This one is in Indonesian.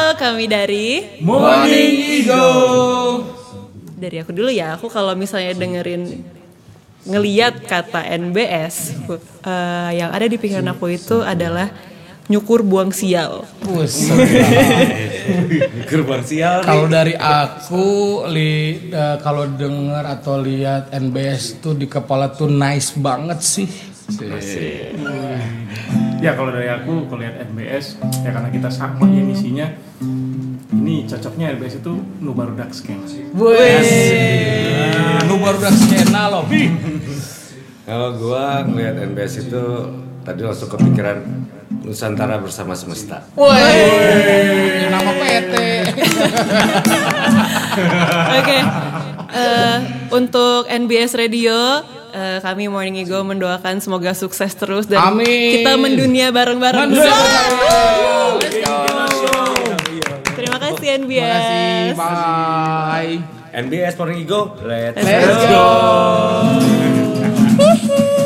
kami dari Morning Ego. Dari aku dulu ya. Aku kalau misalnya ngeliat kata NBS, yang ada di pikiran aku itu adalah nyukur buang sial. Nyukur buang sial. Kalau dari aku, kalau denger atau lihat NBS tuh di kepala tuh nice banget sih. Ya kalau dari aku, kalau lihat NBS, ya karena kita sama ya misinya. Ini cocoknya NBS itu nu barudak skena. Nu barudak skena loh. Kalau gua ngeliat NBS itu tadi langsung kepikiran Nusantara bersama semesta. Woi, nama PT. Oke. Untuk NBS Radio, kami Morning Ego mendoakan semoga sukses terus dan kita mendunia bareng-bareng. Terima kasih NBS. Terima kasih, bye. NBS Morning Ego, let's go.